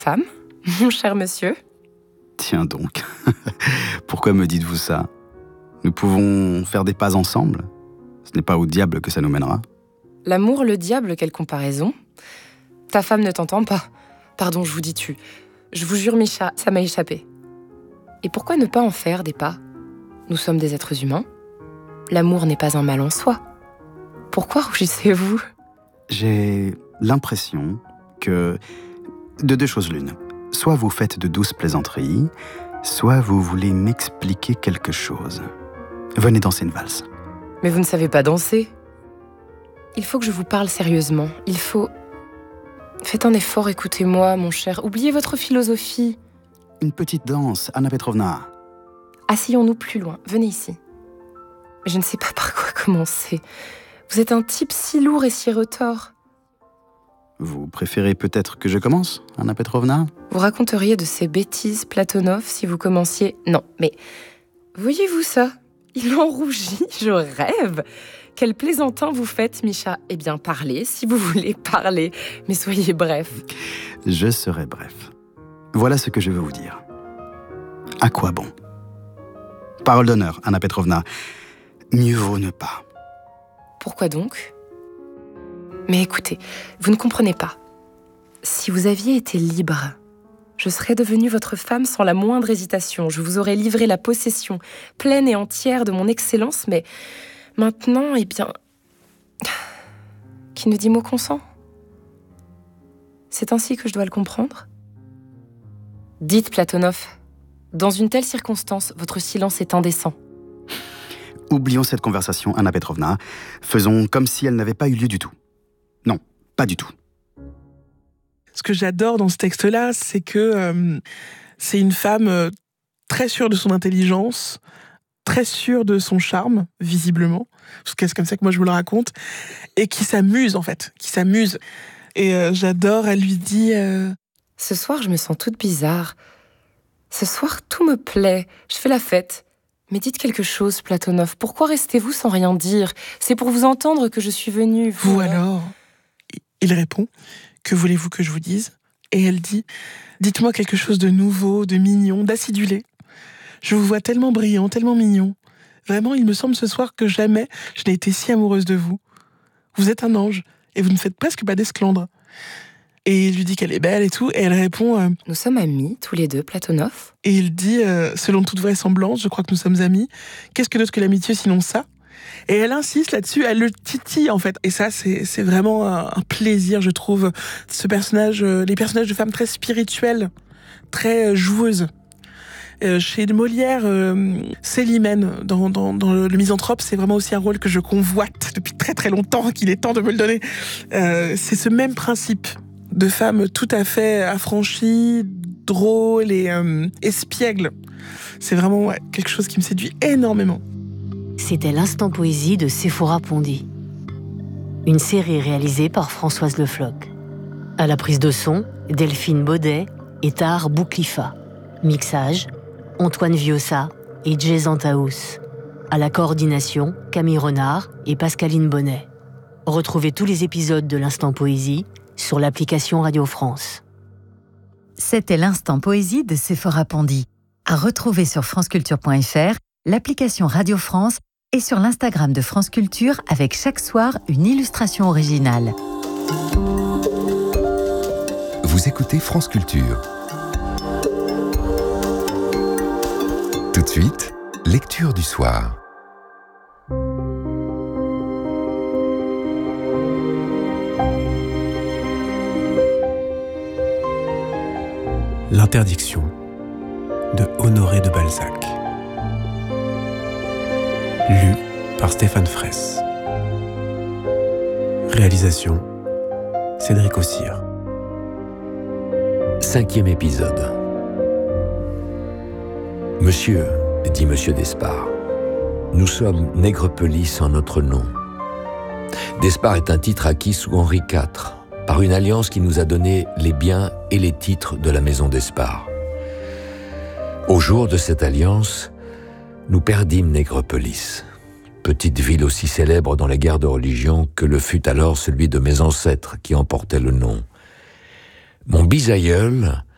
Femme, mon cher monsieur. Tiens donc, pourquoi me dites-vous ça? Nous pouvons faire des pas ensemble. Ce n'est pas au diable que ça nous mènera. L'amour, le diable, quelle comparaison. Ta femme ne t'entend pas. Pardon, je vous dis tu. Je vous jure, Micha, ça m'a échappé. Et pourquoi ne pas en faire des pas? Nous sommes des êtres humains. L'amour n'est pas un mal en soi. Pourquoi rougissez-vous? J'ai l'impression que de deux choses l'une. Soit vous faites de douces plaisanteries, soit vous voulez m'expliquer quelque chose. Venez danser une valse. Mais vous ne savez pas danser. Il faut que je vous parle sérieusement. Il faut... Faites un effort, écoutez-moi, mon cher. Oubliez votre philosophie. Une petite danse, Anna Petrovna. Asseyons-nous plus loin. Venez ici. Je ne sais pas par quoi commencer. Vous êtes un type si lourd et si retors. Vous préférez peut-être que je commence, Anna Petrovna? Vous raconteriez de ces bêtises, Platonov, si vous commenciez... Non, mais... Voyez-vous ça? Il en rougit, je rêve. Quel plaisantin vous faites, Micha. Eh bien, parlez, si vous voulez parler. Mais soyez bref. Je serai bref. Voilà ce que je veux vous dire. À quoi bon? Parole d'honneur, Anna Petrovna. Mieux vaut ne pas. Pourquoi donc? Mais écoutez, vous ne comprenez pas. Si vous aviez été libre, je serais devenue votre femme sans la moindre hésitation. Je vous aurais livré la possession pleine et entière de mon excellence, mais maintenant, eh bien... Qui ne dit mot consent? C'est ainsi que je dois le comprendre? Dites, Platonov, dans une telle circonstance, votre silence est indécent. Oublions cette conversation, Anna Petrovna. Faisons comme si elle n'avait pas eu lieu du tout. Non, pas du tout. Ce que j'adore dans ce texte-là, c'est que c'est une femme très sûre de son intelligence, très sûre de son charme, visiblement, parce que c'est comme ça que moi je vous le raconte, et qui s'amuse en fait, qui s'amuse. Et j'adore, elle lui dit... Ce soir, je me sens toute bizarre. Ce soir, tout me plaît, je fais la fête. Mais dites quelque chose, Platonov, pourquoi restez-vous sans rien dire? C'est pour vous entendre que je suis venue. Vous alors? Il répond, que voulez-vous que je vous dise? Et elle dit, dites-moi quelque chose de nouveau, de mignon, d'acidulé. Je vous vois tellement brillant, tellement mignon. Vraiment, il me semble ce soir que jamais je n'ai été si amoureuse de vous. Vous êtes un ange, et vous ne faites presque pas d'esclandre. Et il lui dit qu'elle est belle et tout, et elle répond... Nous sommes amis, tous les deux, Platonov. Et il dit, selon toute vraisemblance, je crois que nous sommes amis. Qu'est-ce que d'autre que l'amitié sinon ça? Et elle insiste là-dessus, elle le titille en fait. Et ça, c'est vraiment un plaisir, je trouve. Ce personnage, les personnages de femmes très spirituelles, très joueuses. Chez Molière, Célimène, dans le Misanthrope, c'est vraiment aussi un rôle que je convoite depuis très très longtemps, qu'il est temps de me le donner. C'est ce même principe de femme tout à fait affranchie, drôle et espiègle. C'est vraiment quelque chose qui me séduit énormément. C'était l'Instant Poésie de Séphora Pondy. Une série réalisée par Françoise Le Floch. À la prise de son, Delphine Baudet et Tahar Bouklifa. Mixage, Antoine Viossa et Jason Taous. À la coordination, Camille Renard et Pascaline Bonnet. Retrouvez tous les épisodes de l'Instant Poésie sur l'application Radio France. C'était l'Instant Poésie de Séphora Pondy. À retrouver sur franceculture.fr, l'application Radio France et sur l'Instagram de France Culture avec chaque soir une illustration originale. Vous écoutez France Culture. Tout de suite, lecture du soir. L'interdiction de Honoré de Balzac. Lu par Stéphane Fraisse. Réalisation Cédric Ossire. 5e épisode. Monsieur, dit Monsieur d'Espard, nous sommes Nègrepelisse en notre nom. D'Espard est un titre acquis sous Henri IV, par une alliance qui nous a donné les biens et les titres de la maison d'Espard. Au jour de cette alliance, nous perdîmes Nègrepelisse, petite ville aussi célèbre dans les guerres de religion que le fut alors celui de mes ancêtres qui en portait le nom. Mon bisaïeul,